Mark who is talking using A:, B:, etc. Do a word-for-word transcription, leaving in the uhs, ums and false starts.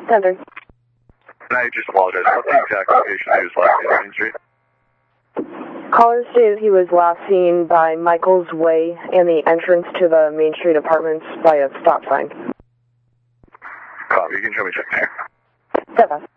A: ten three.
B: I just apologize. What's the exact location he was last seen on Main Street?
A: Caller stated he was last seen by Michael's Way and the entrance to the Main Street apartments by a stop sign.
B: Copy. You can show me check there.
A: Step